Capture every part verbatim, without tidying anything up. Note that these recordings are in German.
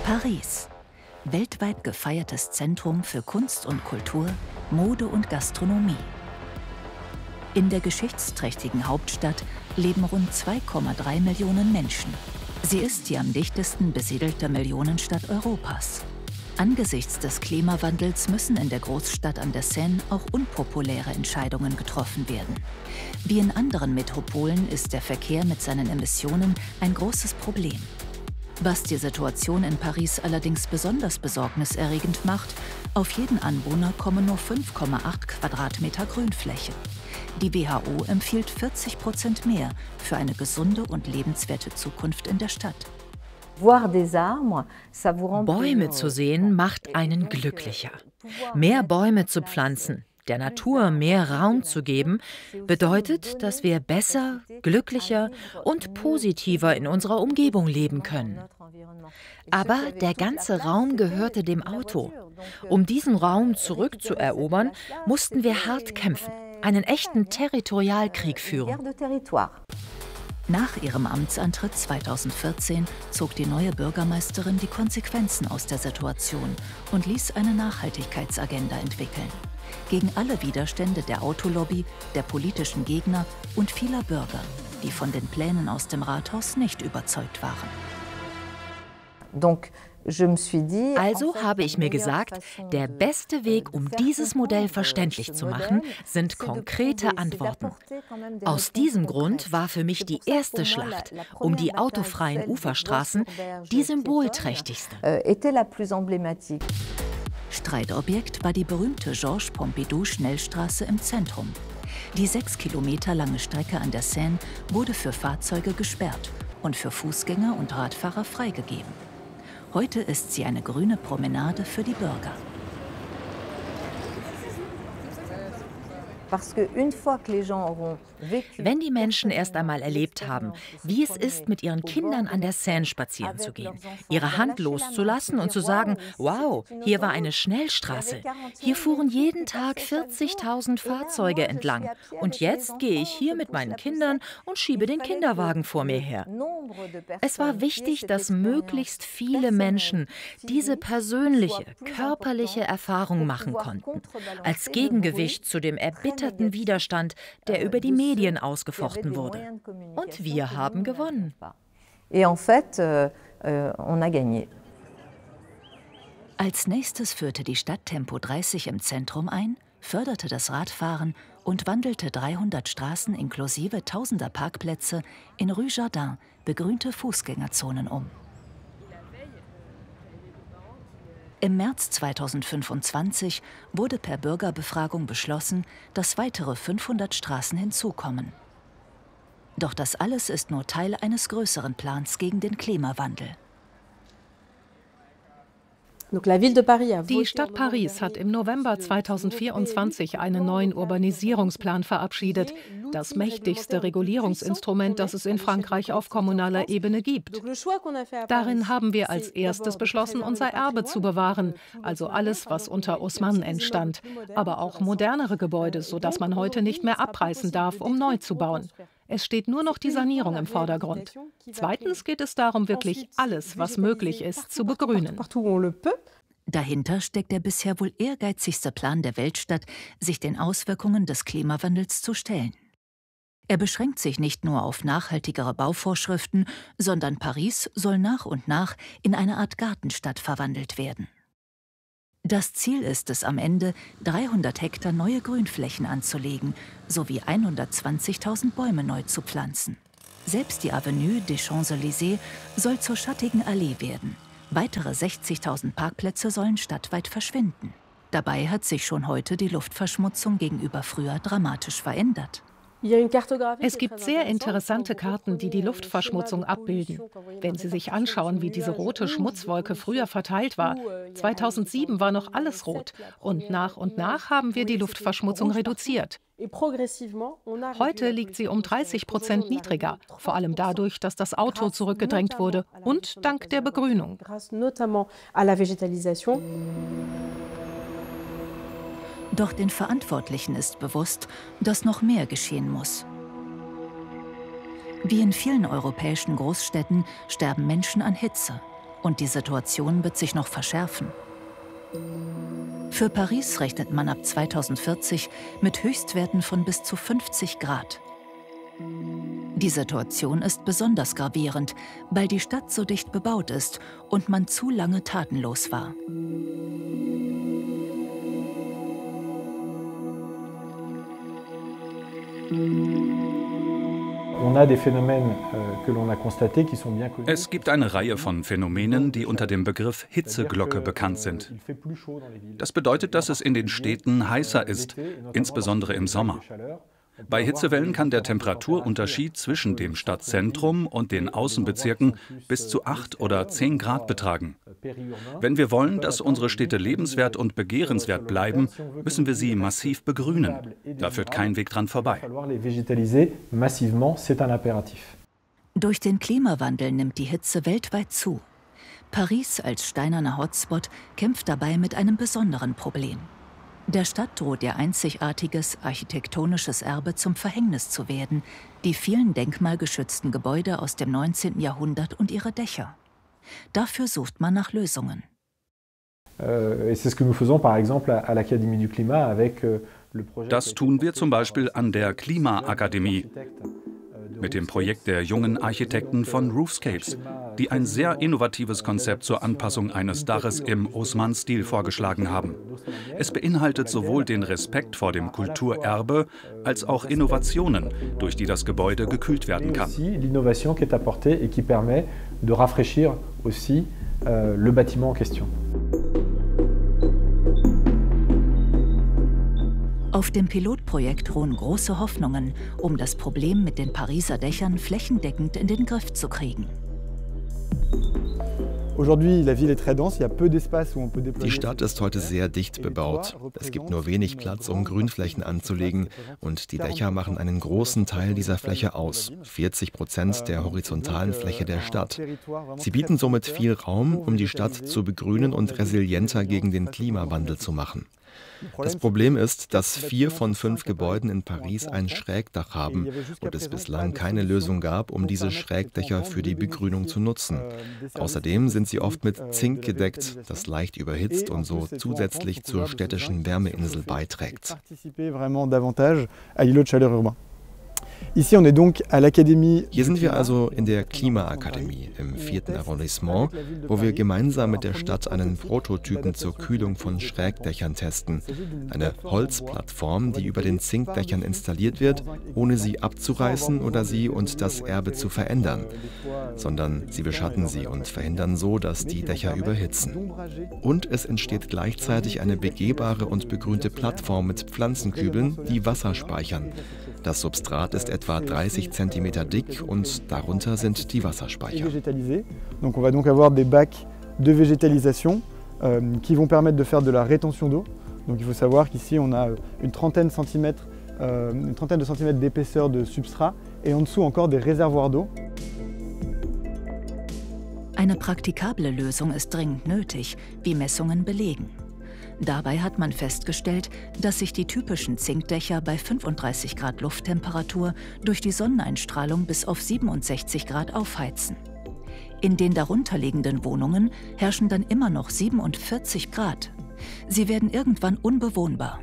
Paris, weltweit gefeiertes Zentrum für Kunst und Kultur, Mode und Gastronomie. In der geschichtsträchtigen Hauptstadt leben rund zwei Komma drei Millionen Menschen. Sie ist die am dichtesten besiedelte Millionenstadt Europas. Angesichts des Klimawandels müssen in der Großstadt an der Seine auch unpopuläre Entscheidungen getroffen werden. Wie in anderen Metropolen ist der Verkehr mit seinen Emissionen ein großes Problem. Was die Situation in Paris allerdings besonders besorgniserregend macht: auf jeden Anwohner kommen nur fünf Komma acht Quadratmeter Grünfläche. Die W H O empfiehlt vierzig Prozent mehr für eine gesunde und lebenswerte Zukunft in der Stadt. Bäume zu sehen macht einen glücklicher. Mehr Bäume zu pflanzen, der Natur mehr Raum zu geben, bedeutet, dass wir besser, glücklicher und positiver in unserer Umgebung leben können. Aber der ganze Raum gehörte dem Auto. Um diesen Raum zurückzuerobern, mussten wir hart kämpfen, einen echten Territorialkrieg führen. Nach ihrem Amtsantritt zweitausendvierzehn zog die neue Bürgermeisterin die Konsequenzen aus der Situation und ließ eine Nachhaltigkeitsagenda entwickeln. Gegen alle Widerstände der Autolobby, der politischen Gegner und vieler Bürger, die von den Plänen aus dem Rathaus nicht überzeugt waren. Also habe ich mir gesagt, der beste Weg, um dieses Modell verständlich zu machen, sind konkrete Antworten. Aus diesem Grund war für mich die erste Schlacht um die autofreien Uferstraßen die symbolträchtigste. Streitobjekt war die berühmte Georges Pompidou-Schnellstraße im Zentrum. Die sechs Kilometer lange Strecke an der Seine wurde für Fahrzeuge gesperrt und für Fußgänger und Radfahrer freigegeben. Heute ist sie eine grüne Promenade für die Bürger. Wenn die Menschen erst einmal erlebt haben, wie es ist, mit ihren Kindern an der Seine spazieren zu gehen, ihre Hand loszulassen und zu sagen: Wow, hier war eine Schnellstraße, hier fuhren jeden Tag vierzigtausend Fahrzeuge entlang und jetzt gehe ich hier mit meinen Kindern und schiebe den Kinderwagen vor mir her. Es war wichtig, dass möglichst viele Menschen diese persönliche, körperliche Erfahrung machen konnten, als Gegengewicht zu dem erbitterten Widerstand, der über die Medien ausgefochten wurde. Und wir haben gewonnen. Als nächstes führte die Stadt Tempo dreißig im Zentrum ein, förderte das Radfahren und wandelte dreihundert Straßen inklusive tausender Parkplätze in Rue Jardin, begrünte Fußgängerzonen um. Im März zweitausendfünfundzwanzig wurde per Bürgerbefragung beschlossen, dass weitere fünfhundert Straßen hinzukommen. Doch das alles ist nur Teil eines größeren Plans gegen den Klimawandel. Die Stadt Paris hat im November zweitausendvierundzwanzig einen neuen Urbanisierungsplan verabschiedet, das mächtigste Regulierungsinstrument, das es in Frankreich auf kommunaler Ebene gibt. Darin haben wir als erstes beschlossen, unser Erbe zu bewahren, also alles, was unter Haussmann entstand, aber auch modernere Gebäude, sodass man heute nicht mehr abreißen darf, um neu zu bauen. Es steht nur noch die Sanierung im Vordergrund. Zweitens geht es darum, wirklich alles, was möglich ist, zu begrünen. Dahinter steckt der bisher wohl ehrgeizigste Plan der Weltstadt, sich den Auswirkungen des Klimawandels zu stellen. Er beschränkt sich nicht nur auf nachhaltigere Bauvorschriften, sondern Paris soll nach und nach in eine Art Gartenstadt verwandelt werden. Das Ziel ist es am Ende, dreihundert Hektar neue Grünflächen anzulegen, sowie hundertzwanzigtausend Bäume neu zu pflanzen. Selbst die Avenue des Champs-Élysées soll zur schattigen Allee werden. Weitere sechzigtausend Parkplätze sollen stadtweit verschwinden. Dabei hat sich schon heute die Luftverschmutzung gegenüber früher dramatisch verändert. Es gibt sehr interessante Karten, die die Luftverschmutzung abbilden. Wenn Sie sich anschauen, wie diese rote Schmutzwolke früher verteilt war. zweitausendsieben war noch alles rot. Und nach und nach haben wir die Luftverschmutzung reduziert. Heute liegt sie um dreißig Prozent niedriger, vor allem dadurch, dass das Auto zurückgedrängt wurde und dank der Begrünung. Doch den Verantwortlichen ist bewusst, dass noch mehr geschehen muss. Wie in vielen europäischen Großstädten sterben Menschen an Hitze. Und die Situation wird sich noch verschärfen. Für Paris rechnet man ab zweitausendvierzig mit Höchstwerten von bis zu fünfzig Grad. Die Situation ist besonders gravierend, weil die Stadt so dicht bebaut ist und man zu lange tatenlos war. Es gibt eine Reihe von Phänomenen, die unter dem Begriff Hitzeglocke bekannt sind. Das bedeutet, dass es in den Städten heißer ist, insbesondere im Sommer. Bei Hitzewellen kann der Temperaturunterschied zwischen dem Stadtzentrum und den Außenbezirken bis zu acht oder zehn Grad betragen. Wenn wir wollen, dass unsere Städte lebenswert und begehrenswert bleiben, müssen wir sie massiv begrünen. Da führt kein Weg dran vorbei. Durch den Klimawandel nimmt die Hitze weltweit zu. Paris als steinerner Hotspot kämpft dabei mit einem besonderen Problem. Der Stadt droht ihr einzigartiges architektonisches Erbe zum Verhängnis zu werden, die vielen denkmalgeschützten Gebäude aus dem neunzehnten Jahrhundert und ihre Dächer. Dafür sucht man nach Lösungen. Das tun wir zum Beispiel an der Klimaakademie mit dem Projekt der jungen Architekten von Roofscapes, die ein sehr innovatives Konzept zur Anpassung eines Daches im Haussmann-Stil vorgeschlagen haben. Es beinhaltet sowohl den Respekt vor dem Kulturerbe als auch Innovationen, durch die das Gebäude gekühlt werden kann. Auf dem Pilotprojekt ruhen große Hoffnungen, um das Problem mit den Pariser Dächern flächendeckend in den Griff zu kriegen. Die Stadt ist heute sehr dicht bebaut. Es gibt nur wenig Platz, um Grünflächen anzulegen, und die Dächer machen einen großen Teil dieser Fläche aus, vierzig Prozent der horizontalen Fläche der Stadt. Sie bieten somit viel Raum, um die Stadt zu begrünen und resilienter gegen den Klimawandel zu machen. Das Problem ist, dass vier von fünf Gebäuden in Paris ein Schrägdach haben und es bislang keine Lösung gab, um diese Schrägdächer für die Begrünung zu nutzen. Außerdem sind sie oft mit Zink gedeckt, das leicht überhitzt und so zusätzlich zur städtischen Wärmeinsel beiträgt. Hier sind wir also in der Klimaakademie im vierten Arrondissement, wo wir gemeinsam mit der Stadt einen Prototypen zur Kühlung von Schrägdächern testen. Eine Holzplattform, die über den Zinkdächern installiert wird, ohne sie abzureißen oder sie und das Erbe zu verändern, sondern sie beschatten sie und verhindern so, dass die Dächer überhitzen. Und es entsteht gleichzeitig eine begehbare und begrünte Plattform mit Pflanzenkübeln, die Wasser speichern. Das Substrat ist etwa dreißig Zentimeter dick und darunter sind die Wasserspeicher. Donc on va donc avoir des bacs de végétalisation euh, qui vont permettre de faire de la rétention d'eau. Donc il faut savoir qu'ici on a une trentaine de centimètres, euh, une trentaine de centimètres d'épaisseur de substrat et en dessous encore des réservoirs d'eau. Eine praktikable Lösung ist dringend nötig, wie Messungen belegen. Dabei hat man festgestellt, dass sich die typischen Zinkdächer bei fünfunddreißig Grad Lufttemperatur durch die Sonneneinstrahlung bis auf siebenundsechzig Grad aufheizen. In den darunterliegenden Wohnungen herrschen dann immer noch siebenundvierzig Grad. Sie werden irgendwann unbewohnbar.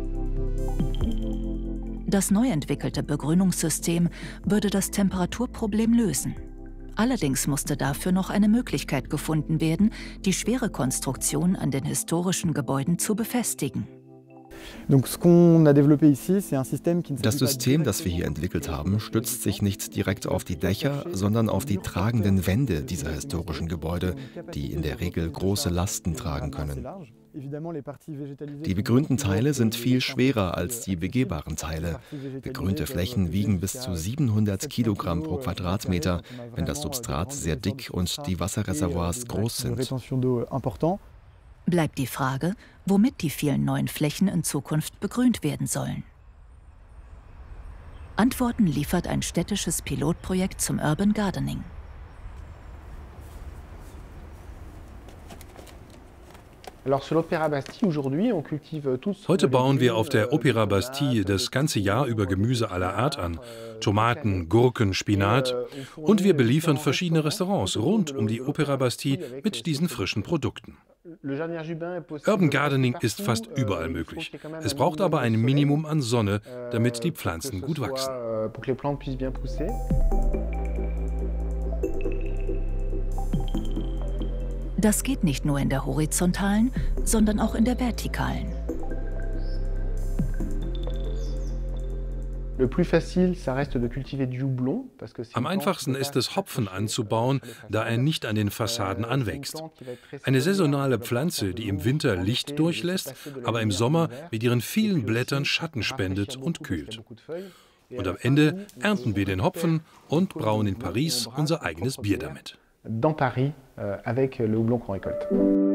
Das neu entwickelte Begrünungssystem würde das Temperaturproblem lösen. Allerdings musste dafür noch eine Möglichkeit gefunden werden, die schwere Konstruktion an den historischen Gebäuden zu befestigen. Das System, das wir hier entwickelt haben, stützt sich nicht direkt auf die Dächer, sondern auf die tragenden Wände dieser historischen Gebäude, die in der Regel große Lasten tragen können. Die begrünten Teile sind viel schwerer als die begehbaren Teile. Begrünte Flächen wiegen bis zu siebenhundert Kilogramm pro Quadratmeter, wenn das Substrat sehr dick und die Wasserreservoirs groß sind. Bleibt die Frage, womit die vielen neuen Flächen in Zukunft begrünt werden sollen. Antworten liefert ein städtisches Pilotprojekt zum Urban Gardening. Heute bauen wir auf der Opéra Bastille das ganze Jahr über Gemüse aller Art an. Tomaten, Gurken, Spinat. Und wir beliefern verschiedene Restaurants rund um die Opéra Bastille mit diesen frischen Produkten. Urban Gardening ist fast überall möglich. Es braucht aber ein Minimum an Sonne, damit die Pflanzen gut wachsen. Das geht nicht nur in der horizontalen, sondern auch in der vertikalen. Am einfachsten ist es, Hopfen anzubauen, da er nicht an den Fassaden anwächst. Eine saisonale Pflanze, die im Winter Licht durchlässt, aber im Sommer mit ihren vielen Blättern Schatten spendet und kühlt. Und am Ende ernten wir den Hopfen und brauen in Paris unser eigenes Bier damit. Dans Paris, euh, avec le houblon qu'on récolte.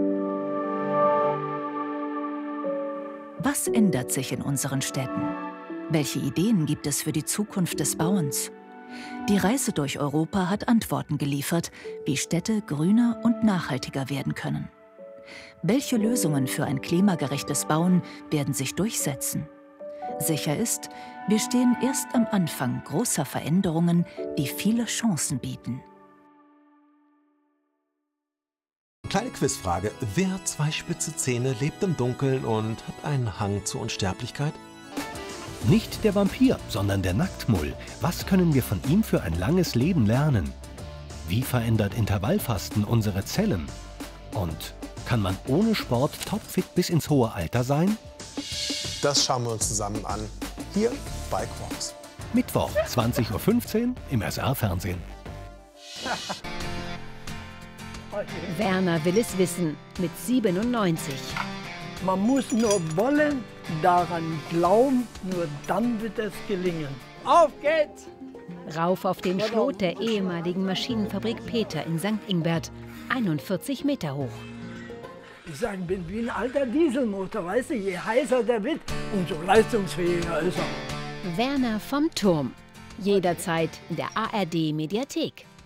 Was ändert sich in unseren Städten? Welche Ideen gibt es für die Zukunft des Bauens? Die Reise durch Europa hat Antworten geliefert, wie Städte grüner und nachhaltiger werden können. Welche Lösungen für ein klimagerechtes Bauen werden sich durchsetzen? Sicher ist, wir stehen erst am Anfang großer Veränderungen, die viele Chancen bieten. Kleine Quizfrage. Wer hat zwei spitze Zähne, lebt im Dunkeln und hat einen Hang zur Unsterblichkeit? Nicht der Vampir, sondern der Nacktmull. Was können wir von ihm für ein langes Leben lernen? Wie verändert Intervallfasten unsere Zellen? Und kann man ohne Sport topfit bis ins hohe Alter sein? Das schauen wir uns zusammen an. Hier bei Quarks. Mittwoch, zwanzig Uhr fünfzehn im S R-Fernsehen. Werner will es wissen, mit siebenundneunzig. Man muss nur wollen, daran glauben, nur dann wird es gelingen. Auf geht's! Rauf auf den Schlot der ehemaligen Maschinenfabrik Peter in Sankt Ingbert, einundvierzig Meter hoch. Ich sage, ich bin wie ein alter Dieselmotor, weißt du, je heißer der wird, umso leistungsfähiger ist er. Werner vom Turm, jederzeit in der A R D-Mediathek.